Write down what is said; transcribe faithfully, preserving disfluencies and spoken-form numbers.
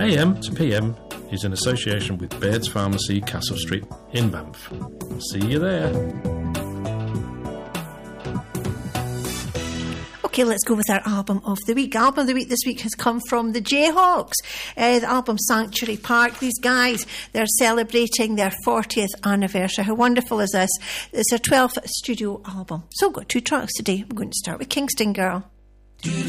A M to P M is in association with Baird's Pharmacy, Castle Street in Banff. See you there. Okay, let's go with our album of the week. Album of the week this week has come from the Jayhawks. Uh, the album Sanctuary Park. These guys, they're celebrating their fortieth anniversary. How wonderful is this? It's their twelfth studio album. So we've got two tracks today. We're going to start with Kingston Girl.